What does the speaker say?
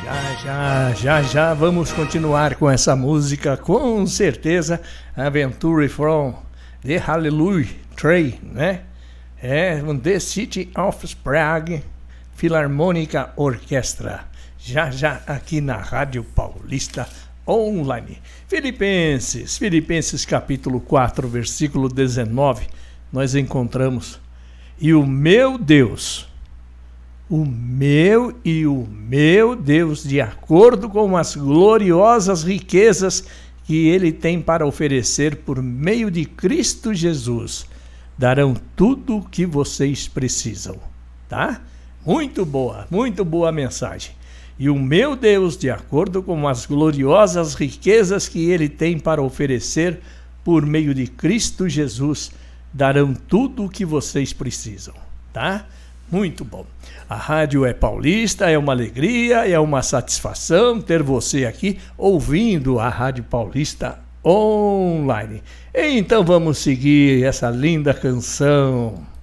Já vamos continuar com essa música, com certeza. Aventure from the Hallelujah Train, né? The City of Prague Philharmonic Orchestra. Já aqui na Rádio Paulista Online. Filipenses capítulo 4, versículo 19, nós encontramos: e o meu Deus, o meu Deus, de acordo com as gloriosas riquezas que Ele tem para oferecer por meio de Cristo Jesus, darão tudo o que vocês precisam. Tá? Muito boa a mensagem. E o meu Deus, de acordo com as gloriosas riquezas que Ele tem para oferecer por meio de Cristo Jesus, darão tudo o que vocês precisam. Tá? Muito bom. A rádio é paulista, é uma alegria, é uma satisfação ter você aqui ouvindo a Rádio Paulista Online. Então vamos seguir essa linda canção.